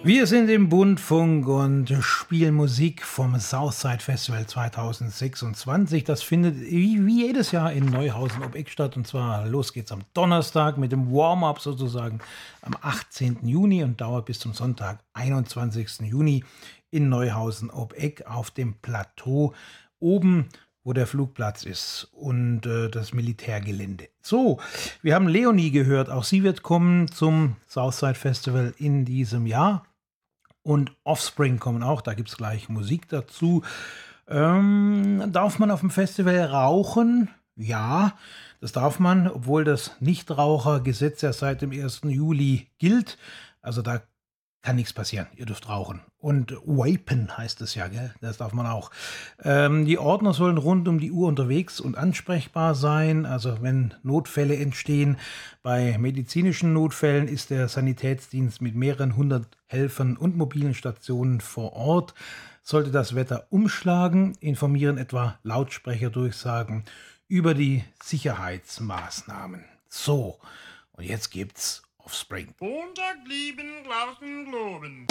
Wir sind im Bundfunk und spielen Musik vom Southside Festival 2026. Das findet wie jedes Jahr in Neuhausen ob Eck statt. Und zwar los geht's am Donnerstag mit dem Warm-up sozusagen am 18. Juni und dauert bis zum Sonntag, 21. Juni in Neuhausen ob Eck auf dem Plateau oben, wo der Flugplatz ist und das Militärgelände. So, wir haben Leonie gehört. Auch sie wird kommen zum Southside Festival in diesem Jahr. Und Offspring kommen auch, da gibt es gleich Musik dazu. Darf man auf dem Festival rauchen? Ja, das darf man, obwohl das Nichtrauchergesetz ja seit dem 1. Juli gilt. Also da kann nichts passieren, ihr dürft rauchen. Und vapen heißt es ja, gell? Das darf man auch. Die Ordner sollen rund um die Uhr unterwegs und ansprechbar sein. Also wenn Notfälle entstehen, bei medizinischen Notfällen ist der Sanitätsdienst mit mehreren hundert Helfern und mobilen Stationen vor Ort. Sollte das Wetter umschlagen, informieren etwa Lautsprecherdurchsagen über die Sicherheitsmaßnahmen. So, und jetzt gibt's Offspring. Montag lieben, Glauben, Globen.